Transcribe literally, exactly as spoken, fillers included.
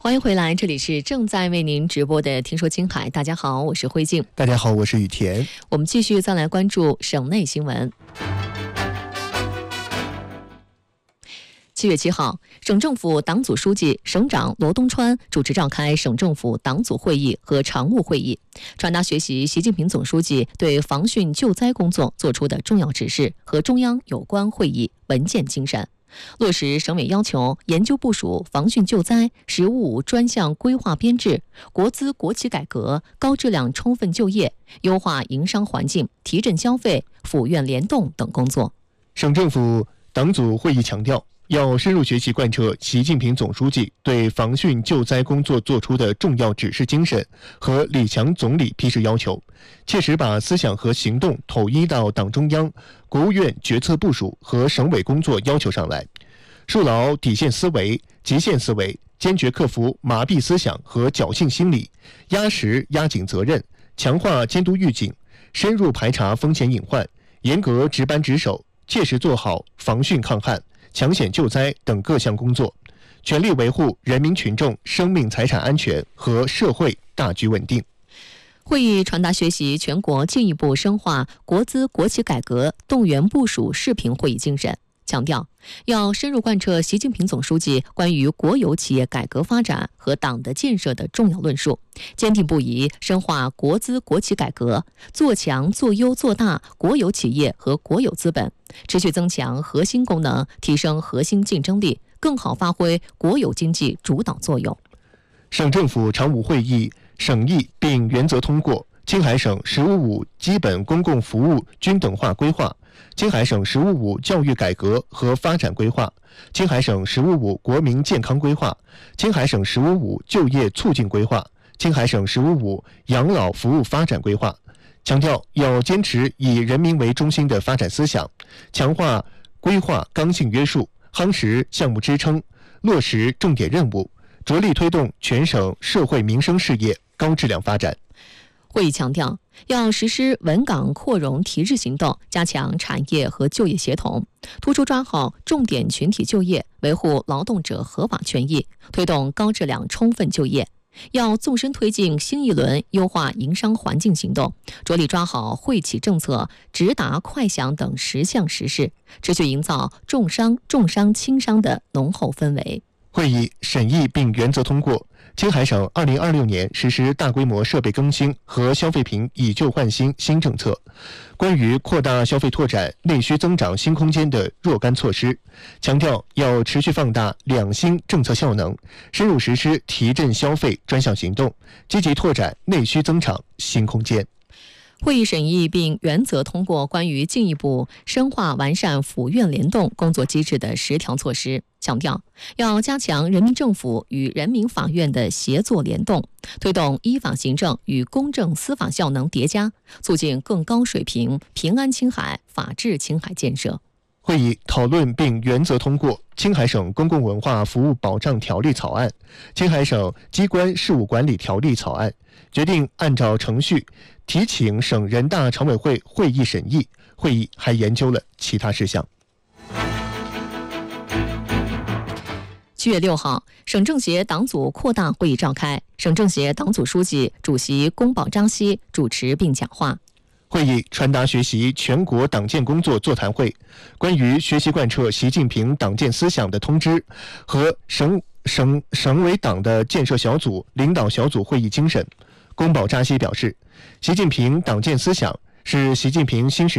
欢迎回来，这里是正在为您直播的听说青海。大家好，我是慧静。 大家好，我是雨田。 我们继续再来关注省内新闻。七月七号，省政府党组书记、省长罗东川主持召开省政府党组会议和常务会议，传达学习习近平总书记对防汛救灾工作作出的重要指示和中央有关会议文件精神，落实省委要求，研究部署防汛救灾“十五五”专项规划编制、国资国企改革、高质量充分就业、优化营商环境、提振消费、府院联动等工作。 省政府党组会议强调，要深入学习贯彻习近平总书记对防汛救灾工作作出的重要指示精神和李强总理批示要求，切实把思想和行动统一到党中央、国务院决策部署和省委工作要求上来，树牢底线思维、极限思维，坚决克服麻痹思想和侥幸心理，压实压紧责任，强化监督预警，深入排查风险隐患，严格值班值守，切实做好防汛抗旱、抢险救灾等各项工作，全力维护人民群众生命财产安全和社会大局稳定。 会议传达学习全国进一步深化国资国企改革动员部署视频会议精神，强调要深入贯彻习近平总书记关于国有企业改革发展和党的建设的重要论述，坚定不移深化国资国企改革，做强做优做大国有企业和国有资本，持续增强核心功能，提升核心竞争力，更好发挥国有经济主导作用。 省政府常务会议审议并原则通过青海省“十五五”基本公共服务均等化规划、青海省“十五五”教育改革和发展规划、青海省“十五五”国民健康规划、青海省“十五五”就业促进规划、青海省“十五五”养老服务发展规划，强调要坚持以人民为中心的发展思想，强化规划刚性约束，夯实项目支撑，落实重点任务，着力推动全省社会民生事业高质量发展。 会议强调，要实施稳岗扩容提质行动，加强产业和就业协同，突出抓好重点群体就业，维护劳动者合法权益，推动高质量充分就业。要纵深推进新一轮优化营商环境行动，着力抓好惠企政策、直达快享等十项实事，持续营造重商、重商轻商的浓厚氛围。 会议审议并原则通过青海省二零二六年实施大规模设备更新和消费品以旧换新新政策，关于扩大消费拓展内需增长新空间的若干措施，强调要持续放大两新政策效能，深入实施提振消费专项行动，积极拓展内需增长新空间。 会议审议并原则通过关于进一步深化完善府院联动工作机制的十条措施，强调要加强人民政府与人民法院的协作联动，推动依法行政与公正司法效能叠加，促进更高水平平安青海、法治青海建设。 会议讨论并原则通过青海省公共文化服务保障条例草案、青海省机关事务管理条例草案，决定按照程序提请省人大常委会会议审议。会议还研究了其他事项。 七月六号，省政协党组扩大会议召开，省政协党组书记、主席龚宝扎西主持并讲话。 会议传达学习全国党建工作座谈会关于学习贯彻习近平党建思想的通知和省省省委党的建设小组领导小组会议精神。龚宝扎西表示，习近平党建思想是习近平新时